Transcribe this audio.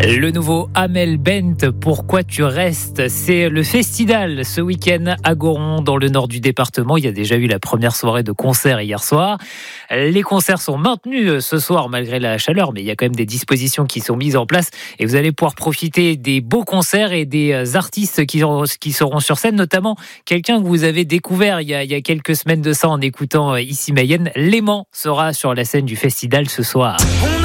Le nouveau Amel Bent, Pourquoi tu restes? C'est le festival ce week-end à Goron, dans le nord du département. Il y a déjà eu la première soirée de concert hier soir. Les concerts sont maintenus ce soir malgré la chaleur, mais il y a quand même des dispositions qui sont mises en place et vous allez pouvoir profiter des beaux concerts et des artistes qui seront sur scène, notamment quelqu'un que vous avez découvert il y a quelques semaines de ça en écoutant Ici Mayenne. Léman sera sur la scène du festival ce soir.